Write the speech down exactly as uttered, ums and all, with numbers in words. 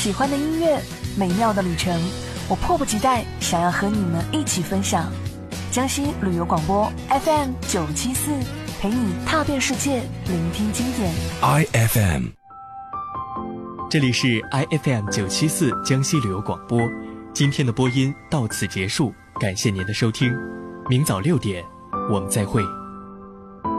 喜欢的音乐，美妙的旅程，我迫不及待想要和你们一起分享。江西旅游广播 F M 九七四，陪你踏遍世界，聆听经典。 I F M， 这里是 I F M 九七四江西旅游广播。今天的播音到此结束，感谢您的收听。明早六点，我们再会。